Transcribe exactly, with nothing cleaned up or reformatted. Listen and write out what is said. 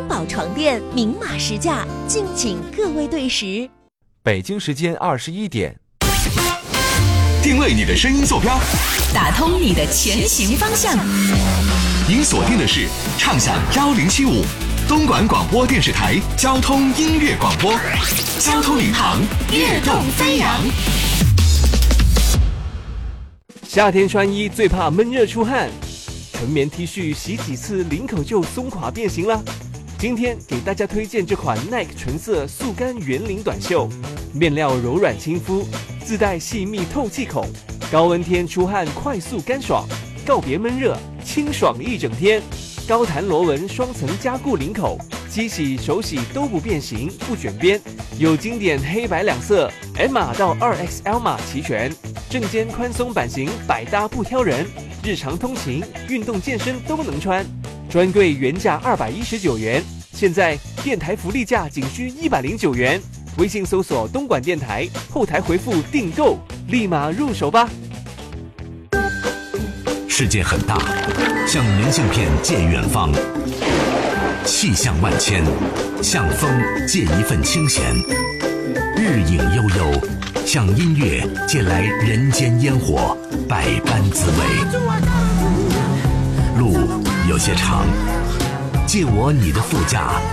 宝床垫明码实价，敬请各位对时。 北京时间二十一点， 定位你的声音坐标， 打通你的前行方向。 您锁定的是畅享幺零七五东莞广播电视台交通音乐广播，交通领航，跃动飞扬。 夏天穿衣最怕闷热出汗，纯棉 T 恤洗几次领口就松垮变形了。今天给大家推荐这款 Nike 纯色速干圆领短袖，面料柔软亲肤，自带细密透气孔，高温天出汗快速干爽，告别闷热，清爽一整天。高弹螺纹双层加固领口，机洗手洗都不变形不卷边，有经典黑白两色 M 码到 二 X L 码齐全，正肩宽松版型百搭不挑人，日常通勤运动健身都能穿。专柜原价二百一十九元，现在电台福利价仅需一百零九元。微信搜索东莞电台，后台回复订购，立马入手吧。 世界很大，向明信片借远方；气象万千，向风借一份清闲。日影悠悠，向音乐借来人间烟火，百般滋味。路有些长，借我你的副驾。